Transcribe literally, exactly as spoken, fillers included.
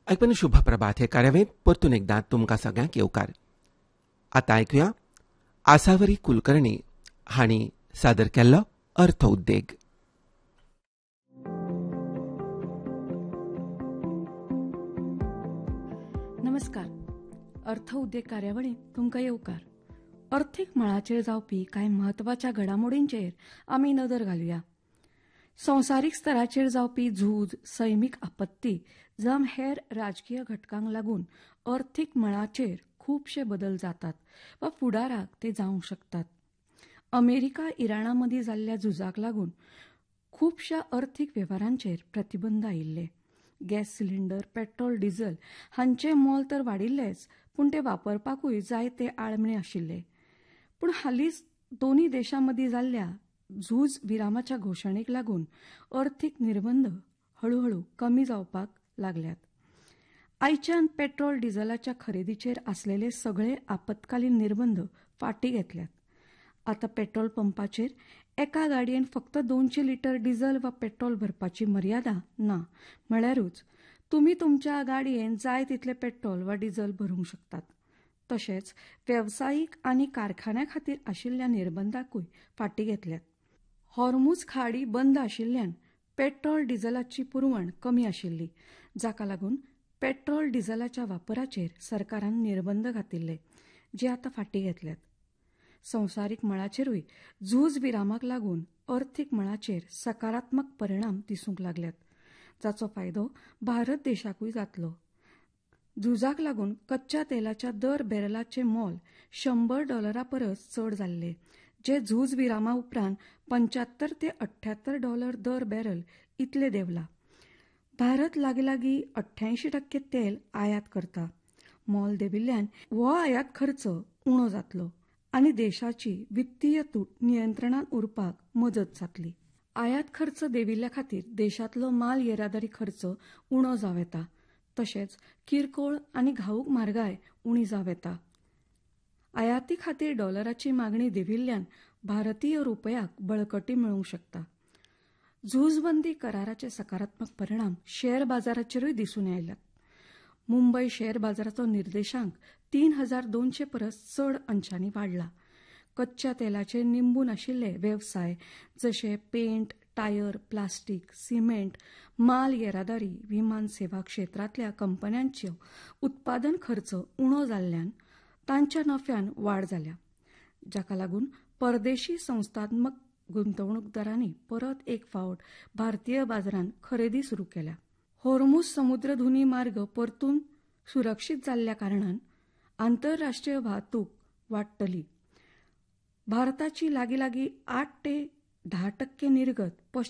ऐकून शुभ प्रभात हे कार्यावळीत परतून एकदा तुमकां सगळ्यांक येवकार. आतां ऐकुया आसावरी कुलकर्णी हांणी सादर केल्लो अर्थ उद्देग. नमस्कार. अर्थ उद्देग कार्यावळीत तुमकां येवकार. अर्थीक मळाचेर जावपी कांय म्हत्वाच्या घडामोडींचेर आमी नदर घालुया. संवसारीक स्तराचेर जावपी झूज, सैमीक आपत्ती जावं हेर राजकीय घटकांक लागून अर्थीक मळाचेर खुबशे बदल जातात वा फुडाराक ते जावंक शकतात. अमेरिका इराणा मदीं जाल्ल्या झुजाक लागून खुबशा अर्थीक वेव्हारांचेर प्रतिबंध आयिल्ले. गॅस सिलिंडर, पेट्रोल, डिझेल हांचें मोल तर वाडिल्लेच, पूण ते वापरपाकूय जायते आळमळे आशिल्ले. पूण हालींच दोनूय देशां मदीं जाल्ल्या झूज विरामाच्या घोशणेक लागून अर्थीक निर्बंध हळूहळू कमी जावपाक लागल्यात. आयच्यान पेट्रोल डिझेलाच्या खरेदीचेर आसलेले सगळे आपतकालीन निर्बंध फाटीं घेतल्यात. आतां पेट्रोल पंपाचेर एका गाडयेन फक्त दोनशे लिटर डिझेल वा पेट्रोल भरपाची मर्यादा ना, म्हळ्यारूच तुमी तुमच्या गाडयेन जाय तितले पेट्रोल वा डिझेल भरूंक शकतात. तशेंच वेवसायीक आनी कारखान्यां खातीर आशिल्ल्या निर्बंधांकूय फाटीं घेतल्यात. हॉर्मुझ खाडी बंद आशिल्ल्यान पेट्रोल डिझेलाची पुरवण कमी आशिल्ली, जाका लागून पेट्रोल डिझेलाच्या वापराचेर सरकारान निर्बंध घातिल्ले, जे आतां फाटीं घेतल्यात. संवसारीक मळाचेरूय झूज विरामाक लागून अर्थीक मळाचेर सकारात्मक परिणाम दिसूंक लागल्यात, जाचो फायदो भारत देशाकूय जातलो. झुजाक लागून कच्च्या तेलाच्या दर बॅरलाचें मोल शंबर डॉलरां परस चड जाल्ले, जे झूज विरामा उपरांत पंच्यात्तर ते अठ्ठ्यात्तर डॉलर दर बॅरल इतले देंवला. भारत लागीं लागीं अठ्ठ्यायंशी टक्के तेल आयात करता. मोल देंविल्ल्यान हो आयात खर्च उणो जातलो आनी देशाची वित्तीय तूट नियंत्रणांत उरपाक मजत जातली. आयात खर्च देंविल्ल्या खातीर देशांतलो माल येरादारी खर्च उणो जावं येता. तशेंच किरकोळ आनी घाऊक म्हारगाय उणी जावं येता. आयाती खातीर डॉलराची मागणी देंविल्ल्यान भारतीय रुपयाक बळकटी मेळूंक शकता. झूजबंदी कराराचे सकारात्मक परिणाम शेअर बाजाराचेरूय दिसून आयल्यात. मुंबय शेअर बाजाराचो निर्देशांक तीन हजार दोनशे परस चड अंशांनी वाडला. कच्च्या तेलाचेर निंबून आशिल्ले वेवसाय जशे पेंट, टायर, प्लास्टीक, सिमेंट, माल येरादारी, विमान सेवा क्षेत्रांतल्या कंपन्यांचो उत्पादन खर्च उणो जाल्ल्यान तांच्या नफ्यान वाड जाल्या, जाका लागून परदेशी संस्थात्मक गुंतवणूकदारांनी परत एक फावट भारतीय बाजारांत खरेदी सुरू केल्या. हॉर्मुझ समुद्रधुनी मार्ग परतून सुरक्षीत जाल्ल्या कारणान आंतरराष्ट्रीय वाहतूक वाडटली. भारताची लागीं लागीं आठ ते धा टक्के निर्गत